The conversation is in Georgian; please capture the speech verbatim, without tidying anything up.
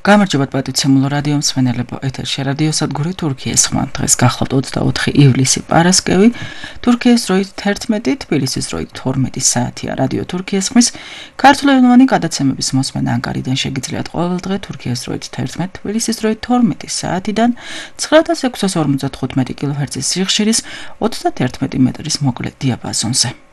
გამარჯობათ პატივცემულო რადიო მსმენელებო, ეთერში რადიო სადგური თურქიის ხმა. დღეს გახლავთ ოცდაოთხი ივლისი პარასკევი, თურქიის დროით თერთმეტი, თბილისის დროით თორმეტი საათია. რადიო თურქიის ხმის ქართულენოვანი გადაცემების მოსმენა ანკარიდან შეგიძლიათ ყოველ დღე თურქიის დროით თერთმეტი, თბილისის დროით თორმეტი საათიდან ცხრა ათას ექვსას ორმოცდახუთმეტი კილოჰერცის სიხშირის ოცდათერთმეტი მეტრის მოკლე დიაპაზონზე.